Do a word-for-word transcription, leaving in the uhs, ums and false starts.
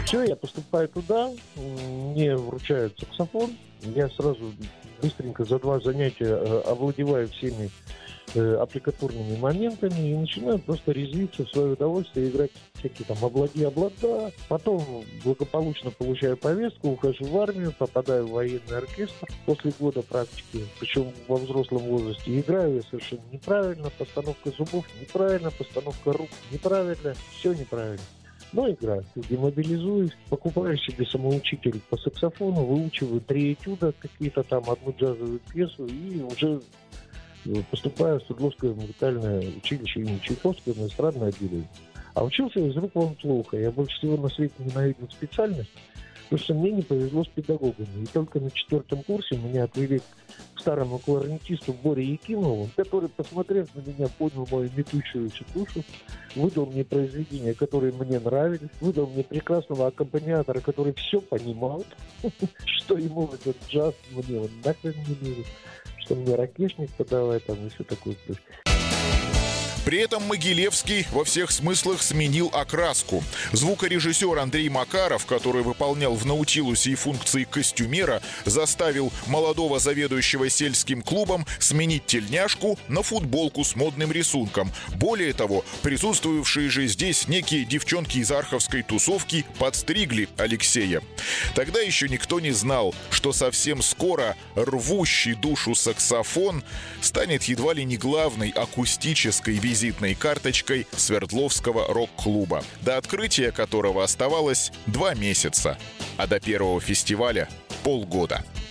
Все, я поступаю туда, мне вручают саксофон, я сразу быстренько за два занятия овладеваю всеми аппликатурными моментами и начинаю просто резвиться в свое удовольствие, играть всякие там облади-облада. Потом благополучно получаю повестку, ухожу в армию, попадаю в военный оркестр после года практики, причем во взрослом возрасте. Играю я совершенно неправильно, постановка зубов неправильно, постановка рук неправильно, все неправильно. Но играю, демобилизуюсь, покупаю себе самоучитель по саксофону, выучиваю три этюда, какие-то там, одну джазовую пьесу и уже поступаю в Свердловское музыкальное училище имени Чайковского на эстрадное отделение. А учился я из рук вон плохо. Я больше всего на свете ненавидел специальность, потому что мне не повезло с педагогами. И только на четвертом курсе меня отвели к старому кларнетисту Боре Якимову, который, посмотрев на меня, понял мою метущуюся душу, выдал мне произведения, которые мне нравились, выдал мне прекрасного аккомпаниатора, который все понимал, что ему этот джаз мне он нахрен не нужен, что мне ракешник подавай там и все такое. При этом Могилевский во всех смыслах сменил окраску. Звукорежиссер Андрей Макаров, который выполнял в «Наутилусе» и функции костюмера, заставил молодого заведующего сельским клубом сменить тельняшку на футболку с модным рисунком. Более того, присутствовавшие же здесь некие девчонки из арховской тусовки подстригли Алексея. Тогда еще никто не знал, что совсем скоро рвущий душу саксофон станет едва ли не главной акустической визитной визитной карточкой Свердловского рок-клуба, до открытия которого оставалось два месяца, а до первого фестиваля — полгода.